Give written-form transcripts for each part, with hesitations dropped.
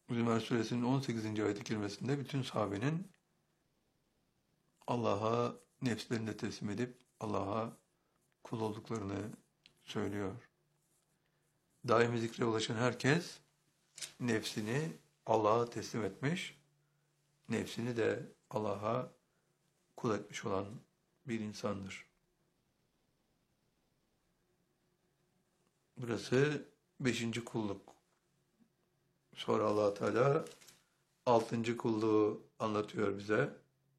Zümer suresinin 18. ayet-i kerimesinde bütün sahabenin Allah'a nefslerini de teslim edip Allah'a kul olduklarını söylüyor. Daimi zikre ulaşan herkes nefsini Allah'a teslim etmiş, nefsini de Allah'a kul etmiş olan bir insandır. Burası 5. kulluk. Sonra Allah Teala 6. kulluğu anlatıyor bize.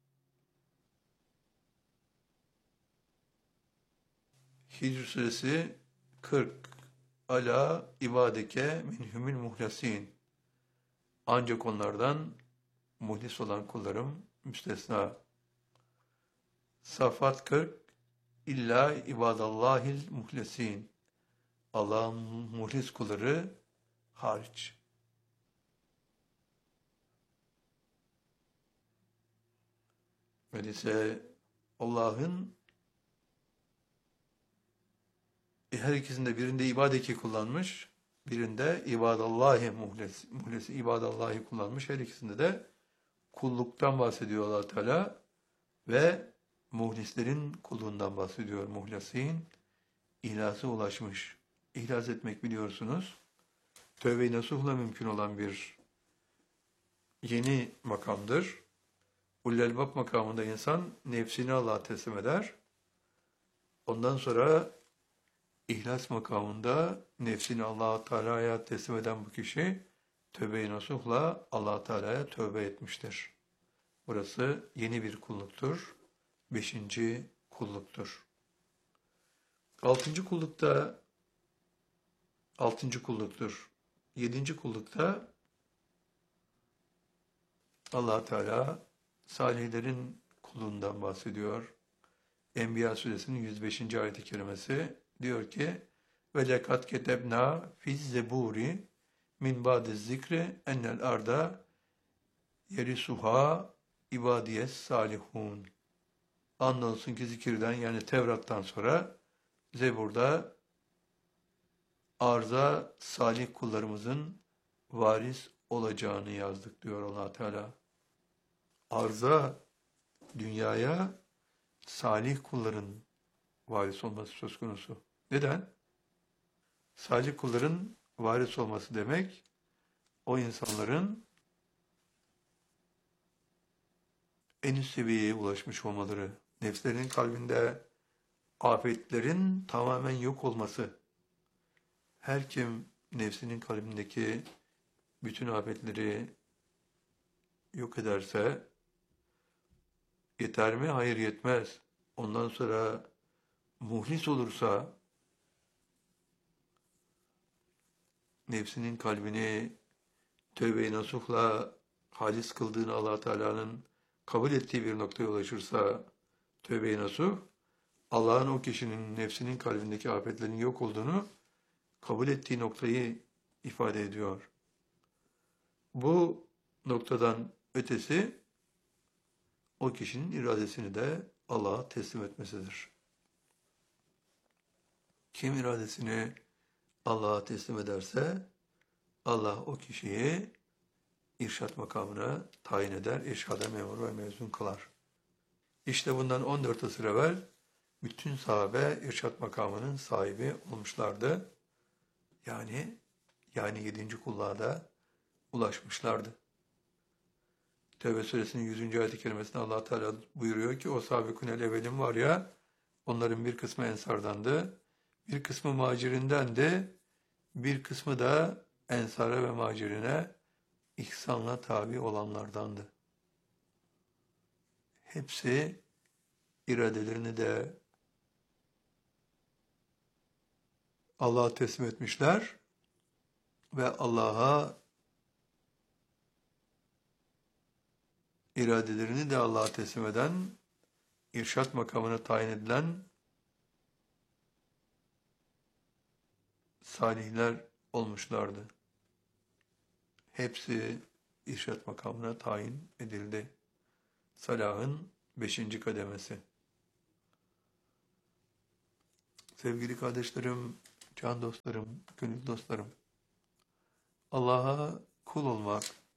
Hicr suresi 40. Ala ibadeke minhumul muhlasin. Ancak onlardan muhlis olan kullarım müstesna. Safat 40. İlla ibadallahil muhlesin. Allah'ın muhlis kulları hariç. Öyleyse Allah'ın her ikisinde birinde ibadeki kullanmış, birinde ibadallahi muhlesi ibadallahi kullanmış. Her ikisinde de kulluktan bahsediyor Allah Teala ve muhlislerin kulluğundan bahsediyor. Muhlasin ihlasa ulaşmış. İhlas etmek biliyorsunuz, tövbe-i nasuhla mümkün olan bir yeni makamdır. Ullelbab makamında insan nefsini Allah'a teslim eder. Ondan sonra İhlas makamında nefsini Allah Teala'ya teslim eden bu kişi tövbe-i nasuhla Allah Teala'ya tövbe etmiştir. Burası yeni bir kulluktur. 5. kulluktur. 6. kullukta 6. kulluktur. 7. kullukta Allah Teala salihlerin kulluğundan bahsediyor. Enbiya suresinin 105. ayet-i kerimesi diyor ki ve lekad ketebna fiz zeburi min ba'diz zikri ennel arda yerisuha ibadiyes salihun. Andolsun ki zikirden yani Tevrat'tan sonra Zebur'da arza salih kullarımızın varis olacağını yazdık diyor Allah Teala. Arza, dünyaya salih kulların varis olması söz konusu. Neden? Salih kulların varis olması demek, o insanların en üst seviyeye ulaşmış olmaları, nefslerinin kalbinde afetlerin tamamen yok olması. Her kim nefsinin kalbindeki bütün afetleri yok ederse, yeter mi? Hayır, yetmez. Ondan sonra muhlis olursa, nefsinin kalbini tövbe-i nasuhla halis kıldığını Allah Teala'nın kabul ettiği bir noktaya ulaşırsa, tövbe-i nasuh, Allah'ın o kişinin nefsinin kalbindeki afetlerin yok olduğunu kabul ettiği noktayı ifade ediyor. Bu noktadan ötesi, o kişinin iradesini de Allah'a teslim etmesidir. Kim iradesini Allah'a teslim ederse, Allah o kişiyi irşad makamına tayin eder, irşada memur ve mezun kılar. İşte bundan 14 asır evvel bütün sahabe irşad makamının sahibi olmuşlardı. Yani 7. kulluğa da ulaşmışlardı. Tevbe suresinin 100. ayet-i kerimesinde Allah Teala buyuruyor ki o sahabikûnel evvelin var ya, onların bir kısmı ensardandı, bir kısmı muhacirindendi, bir kısmı da ensara ve muhacirine ihsanla tabi olanlardandı. Hepsi iradelerini de Allah'a teslim etmişler ve Allah'a iradelerini de Allah'a teslim eden, irşad makamına tayin edilen salihler olmuşlardı. Hepsi irşad makamına tayin edildi. Salahın 5. kademesi. Sevgili kardeşlerim, can dostlarım, gönül dostlarım, Allah'a kul olmak,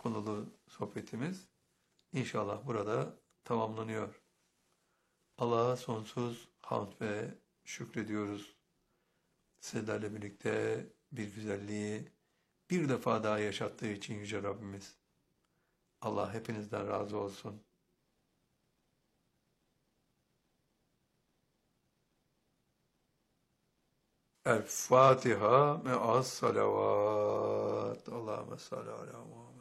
konulu sohbetimiz inşallah burada tamamlanıyor. Allah'a sonsuz hamd ve şükrediyoruz. Sizlerle birlikte bir güzelliği bir defa daha yaşattığı için Yüce Rabbimiz. Allah hepinizden razı olsun. El Fatiha me'as salavat. Allahümme salli ala Muhammed.